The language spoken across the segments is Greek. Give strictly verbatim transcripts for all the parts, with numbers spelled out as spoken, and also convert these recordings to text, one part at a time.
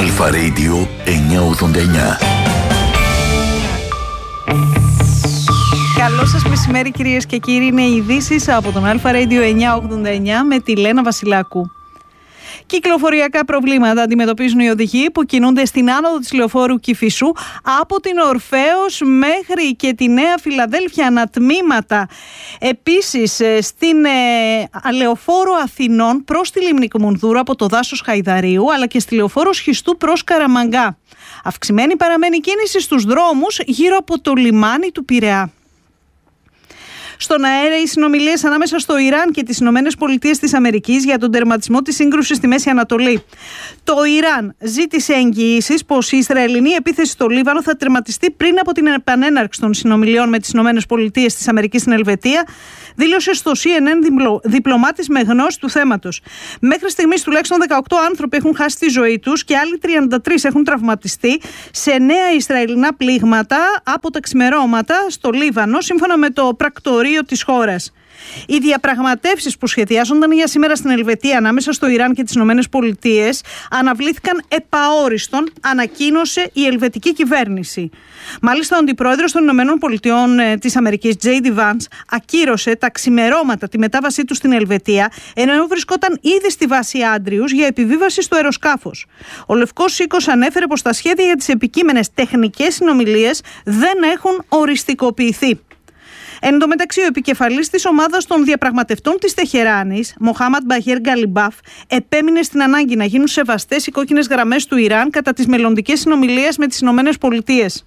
Αλφα Radio εννιακόσια ογδόντα εννιά. Καλό σας μεσημέρι κυρίες και κύριοι, είναι οι ειδήσεις από τον Αλφα Radio εννιακόσια ογδόντα εννιά με τη Λένα Βασιλάκου. Κυκλοφοριακά προβλήματα αντιμετωπίζουν οι οδηγοί που κινούνται στην άνοδο της λεωφόρου Κηφισού από την Ορφέως μέχρι και τη Νέα Φιλαδέλφια ανατμήματα. Επίσης στην ε, λεωφόρο Αθηνών προς τη Λίμνη Κομουνδούρου από το δάσος Χαϊδαρίου, αλλά και στη λεωφόρο Σχιστού προς Καραμαγκά. Αυξημένη παραμένει κίνηση στους δρόμους γύρω από το λιμάνι του Πειραιά. Στον αέρα, οι συνομιλίες ανάμεσα στο Ιράν και τις Ηνωμένες Πολιτείες της Αμερικής για τον τερματισμό της σύγκρουσης στη Μέση Ανατολή. Το Ιράν ζήτησε εγγυήσεις πως η Ισραηλινή επίθεση στο Λίβανο θα τερματιστεί πριν από την επανέναρξη των συνομιλιών με τις Ηνωμένες Πολιτείες της Αμερικής στην Ελβετία, δήλωσε στο σι εν εν διπλωμάτης με γνώση του θέματος. Μέχρι στιγμής τουλάχιστον δεκαοκτώ άνθρωποι έχουν χάσει τη ζωή τους και άλλοι τριάντα τρεις έχουν τραυματιστεί σε νέα Ισραηλινά πλήγματα από τα ξημερώματα στο Λίβανο, σύμφωνα με το πρακτορείο της χώρας. Οι διαπραγματεύσεις που σχεδιάζονταν για σήμερα στην Ελβετία ανάμεσα στο Ιράν και τις Ηνωμένες Πολιτείες αναβλήθηκαν επαόριστον, ανακοίνωσε η ελβετική κυβέρνηση. Μάλιστα, ο αντιπρόεδρος των Ηνωμένων Πολιτειών της Αμερικής, τζέι ντι Vance, ακύρωσε τα ξημερώματα τη μετάβασή του στην Ελβετία, ενώ βρισκόταν ήδη στη βάση Άντριους για επιβίβαση στο αεροσκάφος. Ο Λευκός Οίκος ανέφερε πως τα σχέδια για τις επικείμενες τεχνικές συνομιλίες δεν έχουν οριστικοποιηθεί. Εν τω μεταξύ, ο επικεφαλής της ομάδας των διαπραγματευτών της Τεχεράνης, Μοχάμαντ Μπαγέρ Γκαλιμπάφ, επέμεινε στην ανάγκη να γίνουν σεβαστές οι κόκκινες γραμμές του Ιράν κατά τις μελλοντικές συνομιλίες με τις Ηνωμένες Πολιτείες.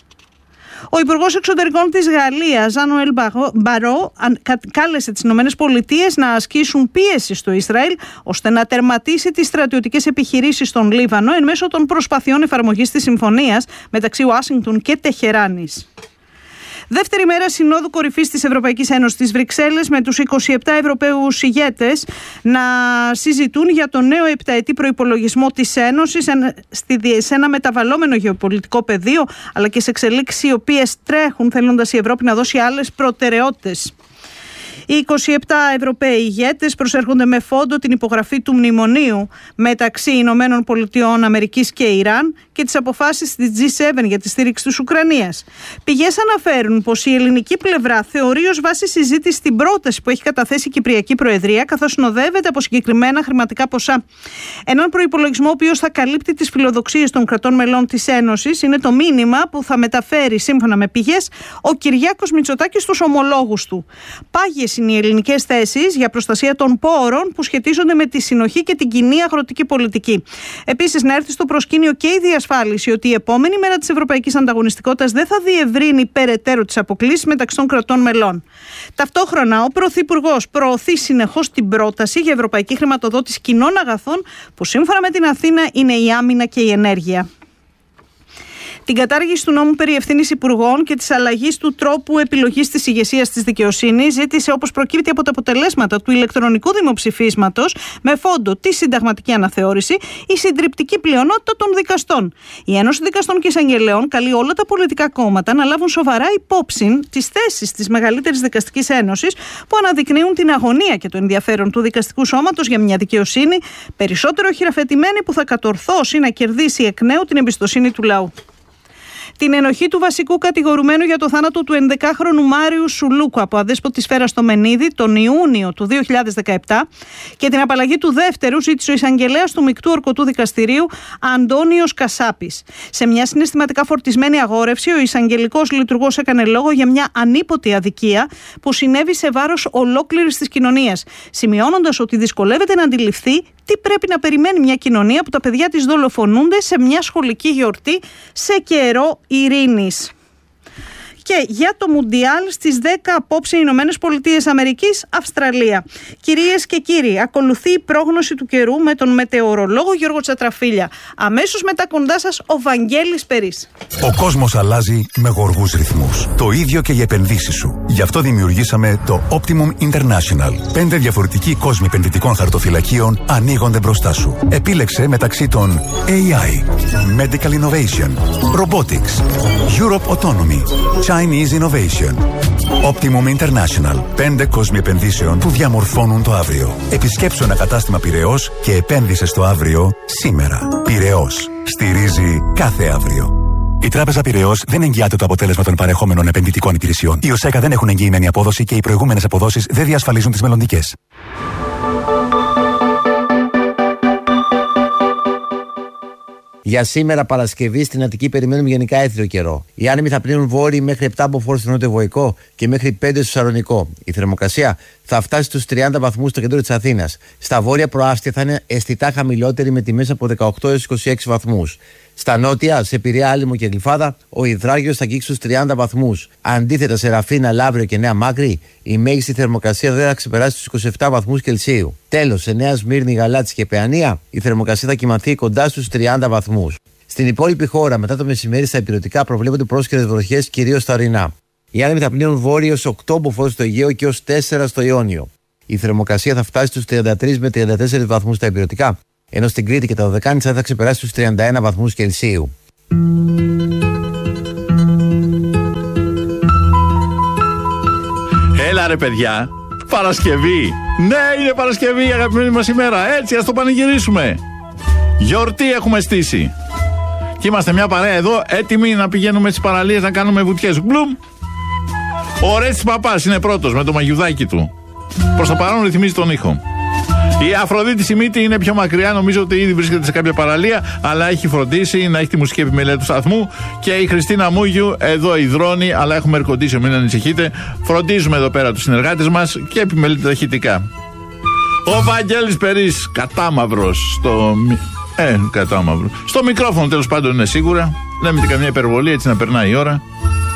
Ο Υπουργός Εξωτερικών της Γαλλίας, Ζαν-Νοέλ Μπαρό, κάλεσε τις Ηνωμένες Πολιτείες να ασκήσουν πίεση στο Ισραήλ ώστε να τερματίσει τις στρατιωτικές επιχειρήσεις στον Λίβανο εν μέσω των προσπαθειών εφαρμογής της συμφωνίας μεταξύ Ουάσιγκτον και Τεχεράνης. Δεύτερη μέρα Συνόδου Κορυφής της Ευρωπαϊκής Ένωσης στις Βρυξέλλες, με τους είκοσι επτά Ευρωπαίους ηγέτες να συζητούν για το νέο επταετή προϋπολογισμό της Ένωσης σε ένα μεταβαλλόμενο γεωπολιτικό πεδίο, αλλά και σε εξελίξεις οι οποίες τρέχουν, θέλοντας η Ευρώπη να δώσει άλλες προτεραιότητες. Οι είκοσι επτά Ευρωπαίοι ηγέτες προσέρχονται με φόντο την υπογραφή του μνημονίου μεταξύ Ηνωμένων Πολιτειών Αμερικής και Ιράν και τις αποφάσεις της τζι σέβεν για τη στήριξη της Ουκρανίας. Πηγές αναφέρουν πως η ελληνική πλευρά θεωρεί ως βάση συζήτηση την πρόταση που έχει καταθέσει η Κυπριακή Προεδρία, καθώς συνοδεύεται από συγκεκριμένα χρηματικά ποσά. Έναν προϋπολογισμό ο οποίος θα καλύπτει τις φιλοδοξίες των κρατών μελών της Ένωσης είναι το μήνυμα που θα μεταφέρει, σύμφωνα με πηγές, ο Κυριάκος Μητσοτάκης στους ομολόγους του. Πάγιες είναι οι ελληνικές θέσεις για προστασία των πόρων που σχετίζονται με τη συνοχή και την κοινή αγροτική πολιτική. Επίσης, να έρθει στο προσκήνιο και η διασφάλιση ότι η επόμενη μέρα της ευρωπαϊκής ανταγωνιστικότητας δεν θα διευρύνει περαιτέρω τις αποκλίσεις μεταξύ των κρατών μελών. Ταυτόχρονα, ο Πρωθυπουργός προωθεί συνεχώς την πρόταση για ευρωπαϊκή χρηματοδότηση κοινών αγαθών, που σύμφωνα με την Αθήνα είναι η άμυνα και η ενέργεια. Την κατάργηση του νόμου περί ευθύνης υπουργών και της αλλαγής του τρόπου επιλογής της ηγεσίας της δικαιοσύνης ζήτησε, όπως προκύπτει από τα αποτελέσματα του ηλεκτρονικού δημοψηφίσματος, με φόντο τη συνταγματική αναθεώρηση, η συντριπτική πλειονότητα των δικαστών. Η Ένωση Δικαστών και Εισαγγελέων καλεί όλα τα πολιτικά κόμματα να λάβουν σοβαρά υπόψη τις θέσεις της μεγαλύτερης δικαστικής ένωσης, που αναδεικνύουν την αγωνία και το ενδιαφέρον του δικαστικού σώματος για μια δικαιοσύνη περισσότερο χειραφετημένη, που θα κατορθώσει να κερδίσει εκ νέου την εμπιστοσύνη του λαού. Την ενοχή του βασικού κατηγορουμένου για το θάνατο του ενδεκάχρονου Μάριου Σουλούκου από αδέσποτη σφαίρα στο Μενίδη τον Ιούνιο του δύο χιλιάδες δεκαεπτά και την απαλλαγή του δεύτερου ζήτησε ο εισαγγελέας του Μεικτού Ορκωτού Δικαστηρίου Αντώνιος Κασάπης. Σε μια συναισθηματικά φορτισμένη αγόρευση, ο εισαγγελικός λειτουργός έκανε λόγο για μια ανίποτη αδικία που συνέβη σε βάρος ολόκληρης της κοινωνίας, σημειώνοντας ότι δυσκολεύεται να αντιληφθεί τι πρέπει να περιμένει μια κοινωνία που τα παιδιά της δολοφονούνται σε μια σχολική γιορτή σε καιρό ειρήνης. Και για το Μουντιάλ στις δέκα απόψε Ηνωμένες Πολιτείες Αμερικής, Αυστραλία. Κυρίες και κύριοι, ακολουθεί η πρόγνωση του καιρού με τον μετεωρολόγο Γιώργο Τσατραφίλια. Αμέσως μετά κοντά σας ο Βαγγέλης Περής. Ο κόσμος αλλάζει με γοργούς ρυθμούς. Το ίδιο και οι επενδύσεις σου. Γι' αυτό δημιουργήσαμε το Optimum International. Πέντε διαφορετικοί κόσμοι επενδυτικών χαρτοφυλακίων ανοίγονται μπροστά σου. Επίλεξε μεταξύ των έι άι, Medical Innovation, Robotics, Europe Autonomy, Chinese Innovation. Optimum International. Πέντε κόσμοι επενδύσεων που διαμορφώνουν το αύριο. Επισκέψου ένα κατάστημα Πειραιώς και επένδυσε στο αύριο σήμερα. Πειραιώς. Στηρίζει κάθε αύριο. Η Τράπεζα Πειραιώς δεν εγγυάται το αποτέλεσμα των παρεχόμενων επενδυτικών υπηρεσιών. Οι ΟΣΕΚΑ δεν έχουν εγγυημένη απόδοση και οι προηγούμενες αποδόσεις δεν διασφαλίζουν τις μελλοντικές. Για σήμερα Παρασκευή στην Αττική περιμένουμε γενικά έθριο καιρό. Οι άνεμοι θα πλύνουν βόρειοι μέχρι επτά μποφόρ στο νότιο-βοϊκό και μέχρι πέντε στο Σαλονικό. Η θερμοκρασία θα φτάσει στους τριάντα βαθμούς στο κέντρο της Αθήνας. Στα βόρεια προάστια θα είναι αισθητά χαμηλότερη με τιμές από δεκαοκτώ έως είκοσι έξι βαθμούς. Στα νότια, σε Πειραιά, Άλυμο και Γλυφάδα, ο υδράγιος θα αγγίξει στους τριάντα βαθμούς. Αντίθετα, σε Ραφίνα, Λαύριο και Νέα Μάκρη, η μέγιστη θερμοκρασία δεν θα ξεπεράσει τους είκοσι επτά βαθμούς Κελσίου. Τέλος, σε Νέα Σμύρνη, Γαλάτσι και Παιανία, η θερμοκρασία θα κυμανθεί κοντά στους τριάντα βαθμούς. Στην υπόλοιπη χώρα, μετά το μεσημέρι, στα ηπειρωτικά προβλέπονται πρόσκαιρες βροχές, κυρίως στα ορεινά. Οι άνεμοι θα πλύνουν βόρειο ως οκτώ μποφόρ στο Αιγαίο και ως τέσσερα στο Ιόνιο. Η θερμοκρασία θα φτάσει στους τριάντα τρεις με τριάντα τέσσερις βαθμούς στα ηπειρωτικά, ενώ στην Κρήτη και τα Δωδεκάνησα θα ξεπεράσει τους τριάντα ένα βαθμούς Κελσίου. Έλα ρε παιδιά, Παρασκευή. Ναι, είναι Παρασκευή, αγαπημένη μας ημέρα. Έτσι, ας το πανηγυρίσουμε. Γιορτή έχουμε στήσει. Και είμαστε μια παρέα εδώ, έτοιμοι να πηγαίνουμε στις παραλίες να κάνουμε βουτιές. Μπλουμ. Ο Ρέτσις Παπάς είναι πρώτος με το μαγιουδάκι του. Προς το παρόν ρυθμίζει τον ήχο. Η Αφροδίτη Σιμίτη είναι πιο μακριά, νομίζω ότι ήδη βρίσκεται σε κάποια παραλία, αλλά έχει φροντίσει να έχει τη μουσική επιμέλεια του σταθμού. Και η Χριστίνα Μούγιου εδώ υδρώνει, αλλά έχουμε air-condition, μην ανησυχείτε. Φροντίζουμε εδώ πέρα τους συνεργάτες μας και επιμελείται ταχυτικά. Ο Βαγγέλης Περής, κατάμαυρος, στο. Ε, κατάμαυρο. Στο μικρόφωνο τέλος πάντων είναι σίγουρα. Λέμε και καμιά υπερβολή, έτσι να περνάει η ώρα.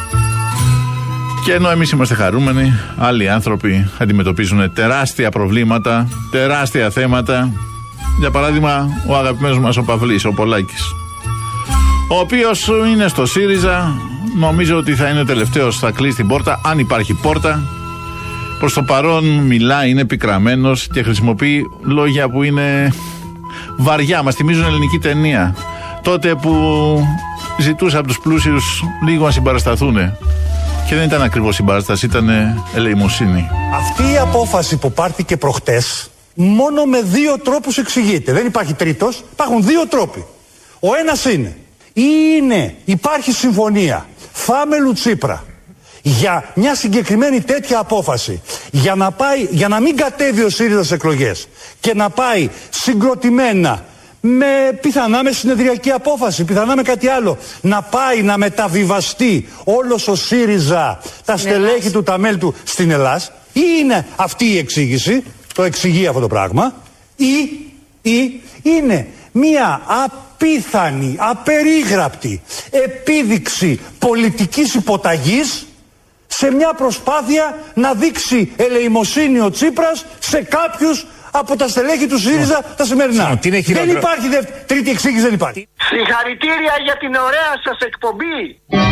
Και ενώ εμείς είμαστε χαρούμενοι, άλλοι άνθρωποι αντιμετωπίζουν τεράστια προβλήματα, τεράστια θέματα. Για παράδειγμα, ο αγαπημένος μας ο Παυλής, ο Πολάκης, ο οποίος είναι στο ΣΥΡΙΖΑ, νομίζω ότι θα είναι ο τελευταίος, θα κλείσει την πόρτα, αν υπάρχει πόρτα. Προς το παρόν μιλάει, είναι πικραμένος και χρησιμοποιεί λόγια που είναι βαριά, μας θυμίζουν ελληνική ταινία. Τότε που ζητούσε από τους πλούσιους λίγο να συμπαρασταθούν. Και δεν ήταν ακριβώς συμπαράσταση, ήταν ελεημοσύνη. Αυτή η απόφαση που πάρθηκε προχτές μόνο με δύο τρόπους εξηγείται. Δεν υπάρχει τρίτος, υπάρχουν δύο τρόποι. Ο ένας είναι, ή είναι, υπάρχει συμφωνία Φάμελου Τσίπρα για μια συγκεκριμένη τέτοια απόφαση, για να, πάει, για να μην κατέβει ο ΣΥΡΙΖΑ στις εκλογές και να πάει συγκροτημένα με πιθανά με συνεδριακή απόφαση, πιθανά με κάτι άλλο, να πάει να μεταβιβαστεί όλος ο ΣΥΡΙΖΑ, τα στελέχη ναι, του, τα μέλη του στην Ελλάδα, ή είναι αυτή η εξήγηση, το εξηγεί αυτό το πράγμα, ή, ή είναι μία απίθανη, απερίγραπτη επίδειξη πολιτικής υποταγής σε μια προσπάθεια να δείξει ελεημοσύνη ο Τσίπρας σε κάποιους από τα στελέχη του ΣΥΡΙΖΑ τα σημερινά. Δεν υπάρχει δεύτερη, τρίτη εξήγηση, δεν υπάρχει. Συγχαρητήρια για την ωραία σας εκπομπή.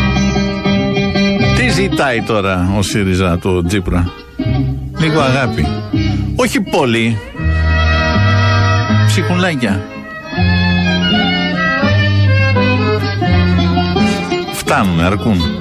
Τι ζητάει τώρα ο ΣΥΡΙΖΑ του Τσίπρα? Λίγο αγάπη. Όχι πολύ. Ψυχουλάκια. Φτάνουν, αρκούν.